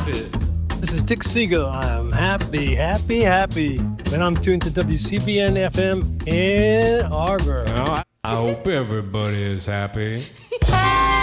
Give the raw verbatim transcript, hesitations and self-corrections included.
happy. This is Dick Siegel. I'm happy, happy, happy. And I'm tuned to W C B N F M Ann Arbor. Well, I hope everybody is happy.